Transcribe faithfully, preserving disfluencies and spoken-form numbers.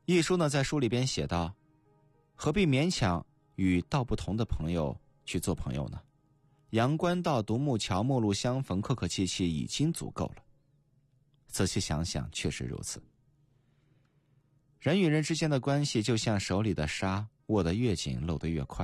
一书呢在书里边写道，何必勉强与道不同的朋友去做朋友呢？阳关道独木桥，陌路相逢，客客气气已经足够了。仔细想想，确实如此。人与人之间的关系就像手里的沙，握得越紧，漏得越快。